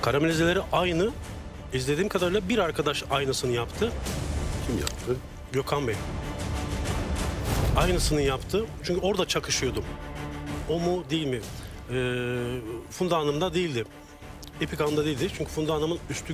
Karamelizeleri aynı. İzlediğim kadarıyla bir arkadaş aynısını yaptı. Kim yaptı? Gökhan Bey. Aynısını yaptı. Çünkü orada çakışıyordum. O mu değil mi? Funda Hanım da değildi. İpek Hanım da değildi. Çünkü Funda Hanım'ın üstü